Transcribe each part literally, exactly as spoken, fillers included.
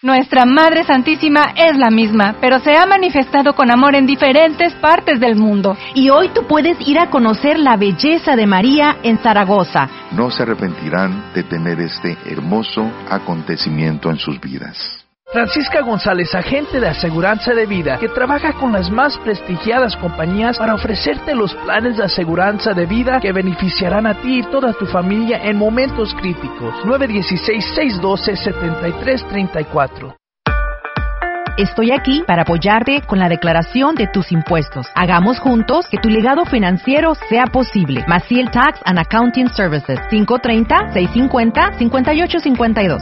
Nuestra Madre Santísima es la misma, pero se ha manifestado con amor en diferentes partes del mundo. Y hoy tú puedes ir a conocer la belleza de María en Zaragoza. No se arrepentirán de tener este hermoso acontecimiento en sus vidas. Francisca González, agente de aseguranza de vida, que trabaja con las más prestigiadas compañías para ofrecerte los planes de aseguranza de vida que beneficiarán a ti y toda tu familia en momentos críticos. nueve uno seis, seis uno dos, siete tres tres cuatro. Estoy aquí para apoyarte con la declaración de tus impuestos. Hagamos juntos que tu legado financiero sea posible. Maciel Tax and Accounting Services, cinco tres cero, seis cinco cero, cinco ocho cinco dos.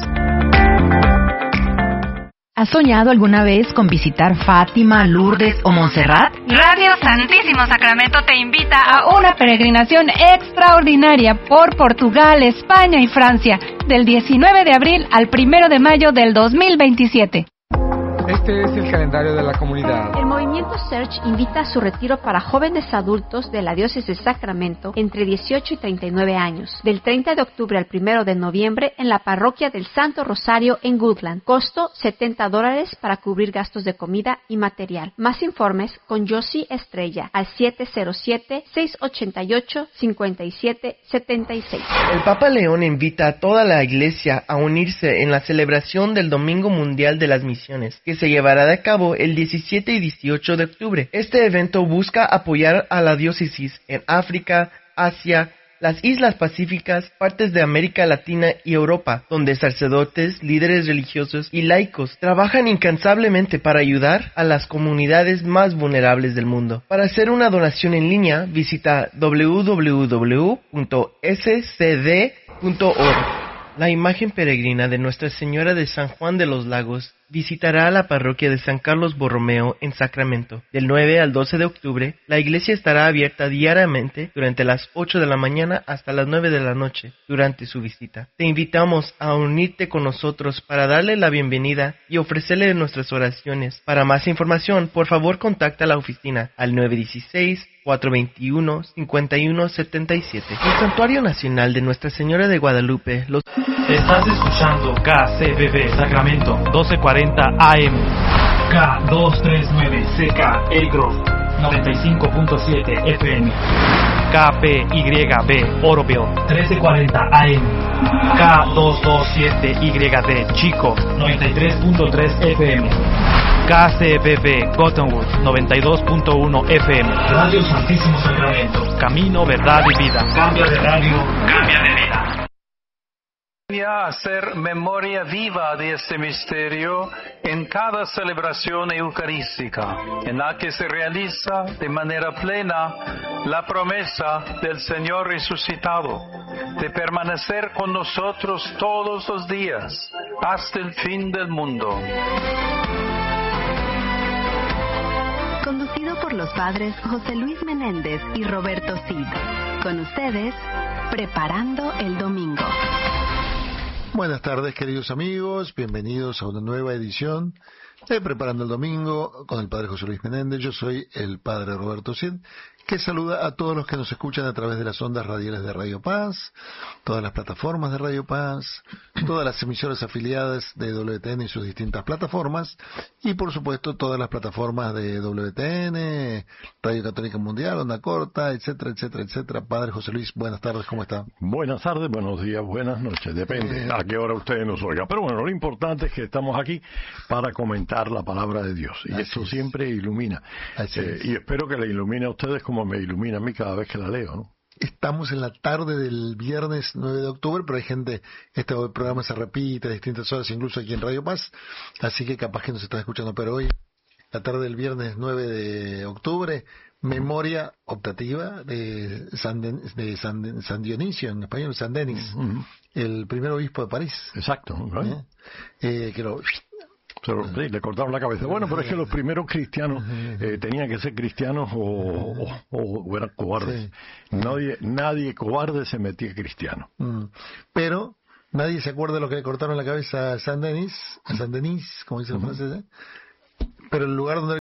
¿Has soñado alguna vez con visitar Fátima, Lourdes o Montserrat? Radio Santísimo Sacramento te invita a una peregrinación extraordinaria por Portugal, España y Francia, del diecinueve de abril al primero de mayo del dos mil veintisiete. Este es el calendario de la comunidad. El Movimiento Search invita a su retiro para jóvenes adultos de la Diócesis de Sacramento entre dieciocho y treinta y nueve años, del treinta de octubre al primero de noviembre en la parroquia del Santo Rosario en Woodland. Costo setenta dólares para cubrir gastos de comida y material. Más informes con Josie Estrella al siete cero siete, seis ocho ocho, cinco siete siete seis. El Papa León invita a toda la Iglesia a unirse en la celebración del Domingo Mundial de las Misiones, que se llevará a cabo el diecisiete y dieciocho de octubre. Este evento busca apoyar a la diócesis en África, Asia, las Islas Pacíficas, partes de América Latina y Europa, donde sacerdotes, líderes religiosos y laicos trabajan incansablemente para ayudar a las comunidades más vulnerables del mundo. Para hacer una donación en línea, visita doble u doble u doble u punto ese ce de punto org. La imagen peregrina de Nuestra Señora de San Juan de los Lagos visitará a la parroquia de San Carlos Borromeo en Sacramento. Del nueve al doce de octubre, la iglesia estará abierta diariamente durante las ocho de la mañana hasta las nueve de la noche durante su visita. Te invitamos a unirte con nosotros para darle la bienvenida y ofrecerle nuestras oraciones. Para más información, por favor contacta a la oficina al nueve uno seis, cuatro dos uno, cinco uno siete siete. El Santuario Nacional de Nuestra Señora de Guadalupe los... Estás escuchando K C B B Sacramento doce cuarenta A M, K doscientos treinta y nueve C K El Grove noventa y cinco punto siete F M, K P Y B Oroville trece cuarenta A M, K doscientos veintisiete Y D Chico noventa y tres punto tres F M, K C B B Cottonwood noventa y dos punto uno F M. Radio Santísimo Sacramento, camino, verdad y vida. Cambia de radio, cambia de vida. Hacer memoria viva de este misterio en cada celebración eucarística, en la que se realiza de manera plena la promesa del Señor resucitado de permanecer con nosotros todos los días hasta el fin del mundo. Conducido por los padres José Luis Menéndez y Roberto Cid. Con ustedes, Preparando el Domingo. Buenas tardes, queridos amigos, bienvenidos a una nueva edición de Preparando el Domingo con el Padre José Luis Menéndez. Yo soy el Padre Roberto Cid, que saluda a todos los que nos escuchan a través de las ondas radiales de Radio Paz, todas las plataformas de Radio Paz, todas las emisoras afiliadas de W T N y sus distintas plataformas, y por supuesto todas las plataformas de W T N, Radio Católica Mundial, Onda Corta, etcétera, etcétera, etcétera. Padre José Luis, buenas tardes, ¿cómo está? Buenas tardes, buenos días, buenas noches, depende a qué hora ustedes nos oigan. Pero bueno, lo importante es que estamos aquí para comentar la palabra de Dios, y Así esto es. siempre ilumina. Eh, y espero que le ilumine a ustedes como me ilumina a mí cada vez que la leo, ¿no? Estamos en la tarde del viernes nueve de octubre, pero hay gente, este programa se repite a distintas horas, incluso aquí en Radio Paz, así que capaz que nos están escuchando, pero hoy, la tarde del viernes nueve de octubre, memoria optativa de San, Den, de San, San Dionisio, en español, San Denis, uh-huh. el primer obispo de París. Exacto. ¿Eh? Eh, que lo... Se lo, sí, le cortaron la cabeza. Bueno, pero es que los primeros cristianos eh, tenían que ser cristianos o, o, o, o eran cobardes. Sí. Nadie, nadie cobarde se metía cristiano. Mm. Pero nadie se acuerda de lo que le cortaron la cabeza a San Denis, a San Denis, como dicen los franceses. Pero el lugar donde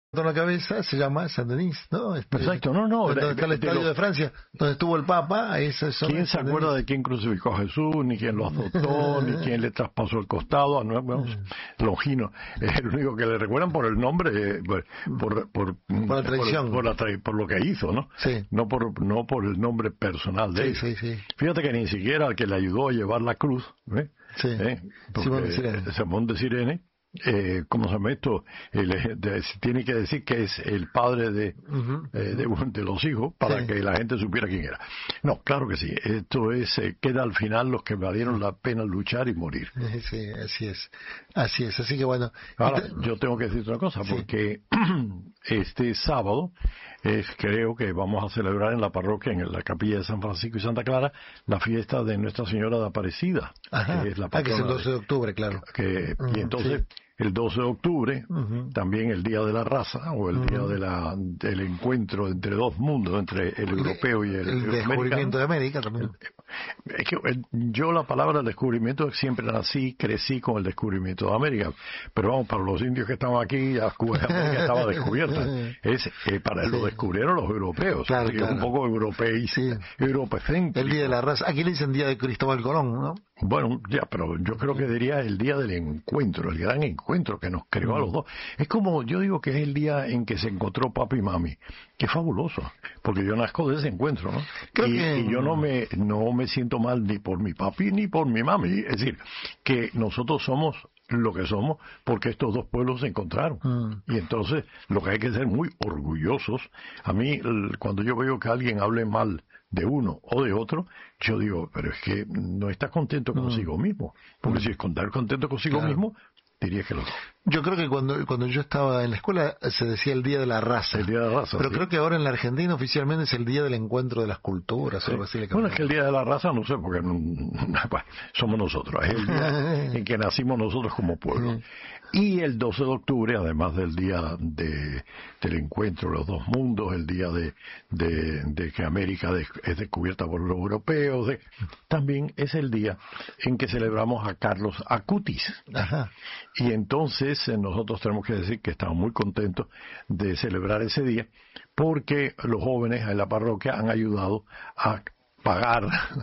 en la cabeza se llama Saint-Denis, ¿no? Este, Exacto, no, no. Donde está el Estadio de Francia, donde estuvo el Papa. Esa zona ¿Quién se acuerda de quién crucificó a Jesús, ni quién lo azotó, ni quién le traspasó el costado? No, bueno, Longino es el único que le recuerdan por el nombre, eh, por, por, por, por la tradición, por, por, la tra por lo que hizo, ¿no? Sí. No por no por el nombre personal de sí, él. Sí, sí. Fíjate que ni siquiera el que le ayudó a llevar la cruz, ¿eh? Sí. ¿Eh? Simón de Sirene. Simón de Sirene. Eh, ¿Cómo se llama esto? El, de, tiene que decir que es el padre de, uh-huh. eh, de, de los hijos para sí. que la gente supiera quién era. No, claro que sí. Esto es eh, queda al final los que valieron la pena luchar y morir. Sí, así es. Así es. Así que bueno. Ahora, yo tengo que decirte una cosa, sí. porque este sábado es, creo que vamos a celebrar en la parroquia, en la capilla de San Francisco y Santa Clara, la fiesta de Nuestra Señora de Aparecida. Ajá. Que es la ah, que es el doce de octubre, claro. Que, uh-huh. Y entonces... Sí. El doce de octubre, uh-huh. también el Día de la Raza, o el uh-huh. Día de la, del encuentro entre dos mundos, entre el europeo y el, el, el descubrimiento de América también. Es que el, yo la palabra descubrimiento siempre nací, crecí con el descubrimiento de América, pero vamos, para los indios que estaban aquí, ya América estaba descubierta. Es, eh, para sí. lo descubrieron los europeos, claro, así claro. que es un poco europeísta, sí. europecéntrico. El Día de la Raza, aquí le dicen Día de Cristóbal Colón, ¿no? Bueno, ya, pero yo creo que diría el día del encuentro, el gran encuentro que nos creó a los dos. Es como, yo digo que es el día en que se encontró papi y mami. Qué fabuloso, porque yo nazco de ese encuentro, ¿no? Y, que... y yo no me, no me siento mal ni por mi papi ni por mi mami. Es decir, que nosotros somos lo que somos porque estos dos pueblos se encontraron. Mm. Y entonces, lo que hay que ser muy orgullosos. A mí, cuando yo veo que alguien hable mal de uno o de otro, yo digo, pero es que no está contento consigo mm. mismo. Porque mm. si estar contento consigo claro. mismo, diría que lo... Yo creo que cuando cuando yo estaba en la escuela se decía el Día de la Raza. El Día de la Raza, Pero sí. creo que ahora en la Argentina oficialmente es el Día del Encuentro de las Culturas. Sí. O algo así. Bueno, es que el Día de la Raza, no sé, porque no, bueno, somos nosotros. Es el día en que nacimos nosotros como pueblo. Mm. Y el doce de octubre, además del día de, del encuentro de los dos mundos, el día de, de, de que América de, es descubierta por los europeos, de, también es el día en que celebramos a Carlos Acutis. Ajá. Y entonces eh, nosotros tenemos que decir que estamos muy contentos de celebrar ese día, porque los jóvenes en la parroquia han ayudado a pagar...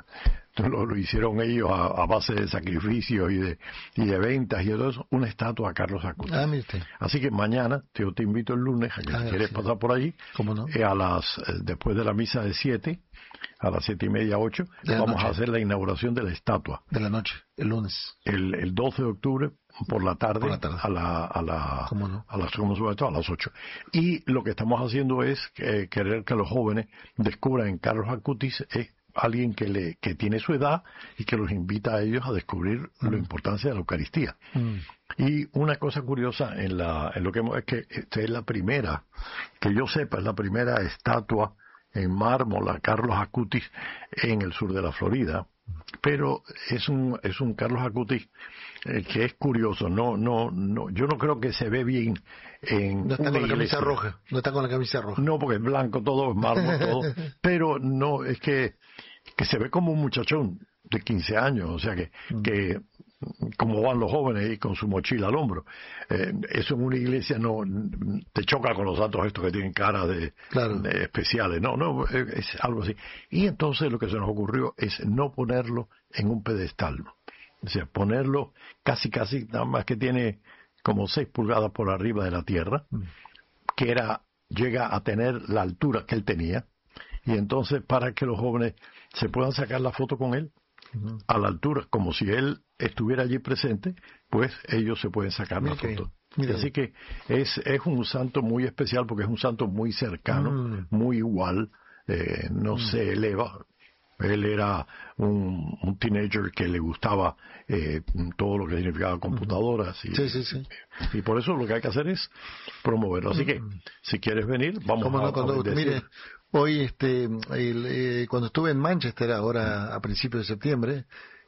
Lo, lo hicieron ellos a, a base de sacrificios y de, y de ventas y de todo eso, una estatua a Carlos Acutis. Ah, así que mañana, yo te invito el lunes, a que ah, si quieres sí. pasar por allí, ¿Cómo no? eh, a las, eh, después de la misa de siete, a las siete y media, ocho, vamos noche. a hacer la inauguración de la estatua. De la noche, el lunes. El, el doce de octubre, por la tarde, por la tarde. a la, a la, ¿Cómo no? a las, como sobre todo, a las ocho. Y lo que estamos haciendo es eh, querer que los jóvenes descubran en Carlos Acutis, eh, alguien que le que tiene su edad y que los invita a ellos a descubrir mm. la importancia de la Eucaristía. Mm. Y una cosa curiosa en la en lo que es que esta es la primera, que yo sepa, es la primera estatua en mármol a Carlos Acutis en el sur de la Florida, pero es un es un Carlos Acutis eh, que es curioso, no no no yo no creo que se ve bien en no está una con la iglesia. camisa roja, no está con la camisa roja. No, porque es blanco todo, es mármol todo, pero no es que que se ve como un muchachón de quince años, o sea que, mm. que como van los jóvenes y con su mochila al hombro. Eh, eso en una iglesia no te choca con los santos estos que tienen cara de, claro. de especiales, no, no, es algo así. Y entonces lo que se nos ocurrió es no ponerlo en un pedestal, o sea, ponerlo casi casi, nada más que tiene como seis pulgadas por arriba de la tierra, mm. que era, llega a tener la altura que él tenía. Y entonces, para que los jóvenes se puedan sacar la foto con él, uh-huh. a la altura, como si él estuviera allí presente, pues ellos se pueden sacar mira la foto. Mira. Así que es, es un santo muy especial, porque es un santo muy cercano, mm. muy igual, eh, no mm. se eleva. Él era un, un teenager que le gustaba eh, todo lo que significaba computadoras. Y, sí, sí, sí. Y por eso lo que hay que hacer es promoverlo. Así que, si quieres venir, vamos no, a, cuando, a mire, hoy, este, el, eh, cuando estuve en Manchester, ahora a principios de septiembre,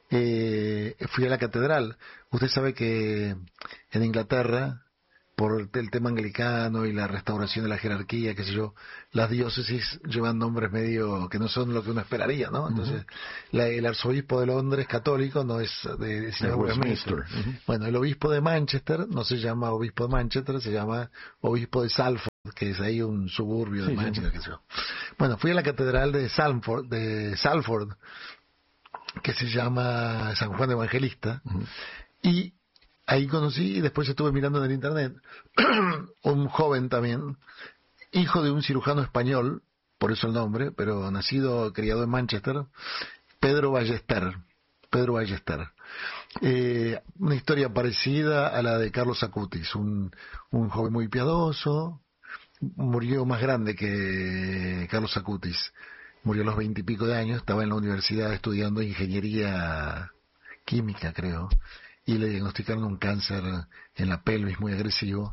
eh, fui a la catedral. Usted sabe que en Inglaterra, por el tema anglicano y la restauración de la jerarquía, qué sé yo, las diócesis llevan nombres medio que no son lo que uno esperaría, ¿no? Entonces, uh-huh. la, el arzobispo de Londres católico no es de, de, de Westminster. Uh-huh. Bueno, el obispo de Manchester no se llama obispo de Manchester, se llama obispo de Salford. que es ahí un suburbio de Sí, Manchester. sí. Que sé yo. Bueno, fui a la catedral de Salford, de Salford, que se llama San Juan Evangelista, uh-huh. y ahí conocí, y después estuve mirando en el internet, un joven también, hijo de un cirujano español, por eso el nombre, pero nacido, criado en Manchester, Pedro Ballester. Pedro Ballester. Eh, una historia parecida a la de Carlos Acutis, un, un joven muy piadoso, murió más grande que Carlos Acutis, murió a los veintipico de años, estaba en la universidad estudiando ingeniería química, creo, y le diagnosticaron un cáncer en la pelvis muy agresivo,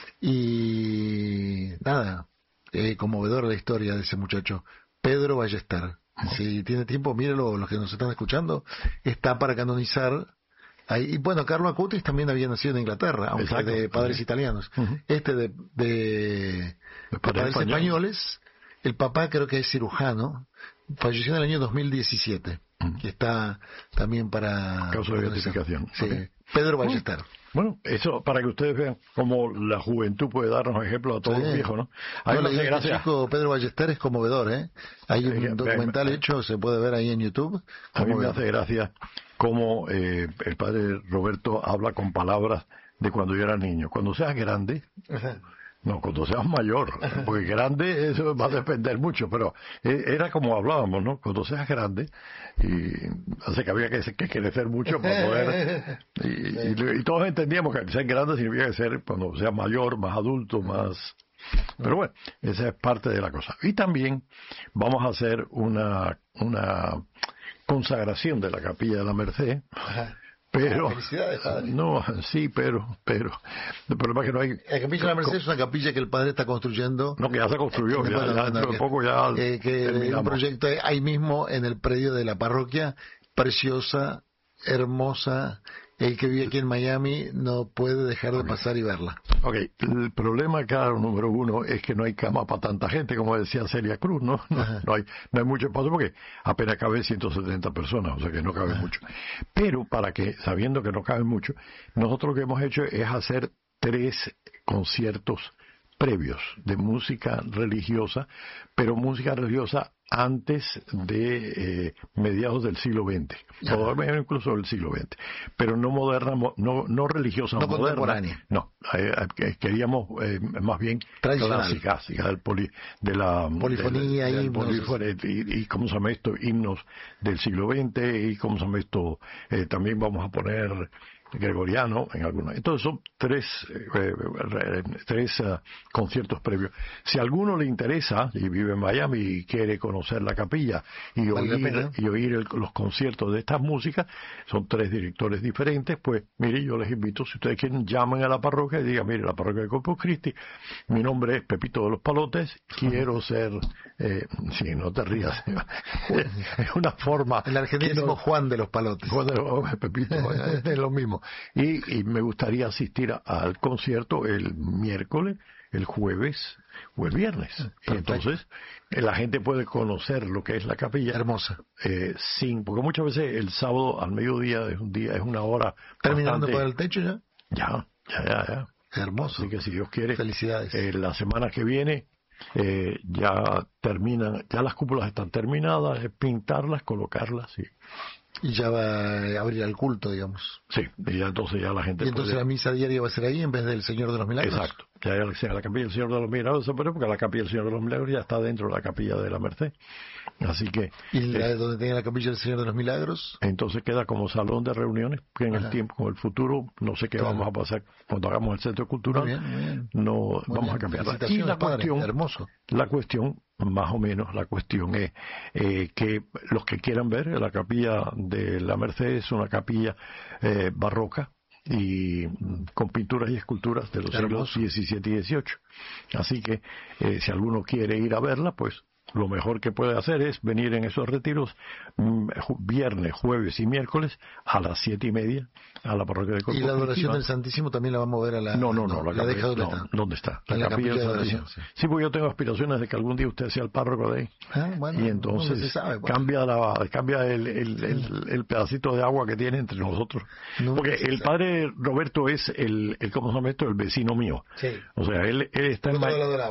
y nada, eh, conmovedora la historia de ese muchacho, Pedro Ballester. Si tiene tiempo, mírelo, los que nos están escuchando, está para canonizar. Ahí, y bueno, Carlo Acutis también había nacido en Inglaterra, aunque Exacto. de padres italianos. Uh-huh. Este de, de, de padres español. españoles, el papá creo que es cirujano, falleció en el año dos mil diecisiete, uh-huh. que está también para... Causa de beatificación. Sí, okay. Pedro Ballester. Uh-huh. Bueno, eso para que ustedes vean cómo la juventud puede darnos ejemplos a todos sí. los viejos, ¿no? Hay no, una gracia. El chico Pedro Ballester es conmovedor, ¿eh? Hay un eh, documental eh, hecho, se puede ver ahí en YouTube. A mí me hace gracia cómo eh, el padre Roberto habla con palabras de cuando yo era niño. Cuando seas grande... Ajá. No, cuando seas mayor, porque grande eso va a depender mucho, pero era como hablábamos, ¿no? Cuando seas grande, y hace que había que, que crecer mucho para poder, y, y, y todos entendíamos que ser grande significa que ser cuando seas mayor, más adulto, más... Pero bueno, esa es parte de la cosa. Y también vamos a hacer una, una consagración de la Capilla de la Merced. Ajá. Pero, no, sí, pero, pero, el problema es que no hay... La Capilla de la Merced es una capilla que el padre está construyendo. No, que ya se construyó, ya, ya dentro de poco ya... Eh, que un proyecto ahí mismo en el predio de la parroquia, preciosa, hermosa. El que vive aquí en Miami no puede dejar de okay. pasar y verla. Ok, el problema, claro, número uno, es que no hay cama para tanta gente, como decía Celia Cruz, ¿no? No, no hay no hay mucho espacio porque apenas caben ciento setenta personas, o sea que no cabe Ajá. mucho. Pero para que, sabiendo que no cabe mucho, nosotros lo que hemos hecho es hacer tres conciertos previos de música religiosa, pero música religiosa antes de eh, mediados del siglo veinte, todavía incluso del siglo veinte, pero no moderna, no no religiosa, no moderna, contemporánea. No, eh, eh, queríamos eh, más bien clásica, clásica del poli, de la polifonía del, del, y, polifonía, y, y cómo se llama esto, himnos del siglo veinte y cómo se llama esto, eh, también vamos a poner gregoriano en alguna. Entonces son tres eh, tres uh, conciertos previos. Si a alguno le interesa y vive en Miami y quiere conocer la capilla y vale oír, y oír el, los conciertos de estas músicas, son tres directores diferentes, pues mire, yo les invito, si ustedes quieren, llamen a la parroquia y digan, mire, la parroquia de Corpus Christi, mi nombre es Pepito de los Palotes, quiero ser eh, sí, no te rías es una forma el argentino no, Juan de los Palotes Juan de los, Pepito, es lo mismo. Y, y me gustaría asistir a, al concierto el miércoles, el jueves o el viernes. Y entonces eh, la gente puede conocer lo que es la capilla. Hermosa. Eh, sin, porque muchas veces el sábado al mediodía es un día, es una hora. ¿Terminando bastante, por el techo ya? Ya, ya, ya, ya. Hermoso. Así que si Dios quiere, felicidades. Eh, la semana que viene eh, ya terminan, ya las cúpulas están terminadas, es pintarlas, colocarlas y Y ya va a abrir el culto, digamos. Sí, y ya entonces ya la gente Y entonces puede... la misa diaria va a ser ahí en vez del Señor de los Milagros. Exacto. Ya la, la capilla del Señor de los Milagros se pone porque la capilla del Señor de los Milagros ya está dentro de la capilla de la Merced. Así que... ¿Y la, eh, donde tenga la capilla del Señor de los Milagros? Entonces queda como salón de reuniones, que en Ajá. el tiempo, con el futuro, no sé qué claro. vamos a pasar cuando hagamos el centro cultural. Muy bien, muy bien. No, muy vamos bien. a cambiarla. Y la cuestión, hermoso. La cuestión, más o menos, la cuestión es eh, que los que quieran ver, la capilla de la Merced es una capilla eh, barroca, y con pinturas y esculturas de los Hermoso. siglos diecisiete y dieciocho. Así que eh, si alguno quiere ir a verla, pues lo mejor que puede hacer es venir en esos retiros mm, viernes, jueves y miércoles a las siete y media a la parroquia de Corpus Christi. ¿Y la adoración del Santísimo también la vamos a ver a la... No, no, no. no la, la capilla, ¿dónde no, está? ¿Dónde está? La, la capilla, capilla de adoración. Sí. sí, porque yo tengo aspiraciones de que algún día usted sea el párroco de ahí. Ah, bueno, y entonces no se sabe, pues. cambia la cambia el, el, el, el pedacito de agua que tiene entre nosotros. No, porque el padre Roberto es el, el ¿cómo se llama esto? El vecino mío. Sí. O sea, él, él está en...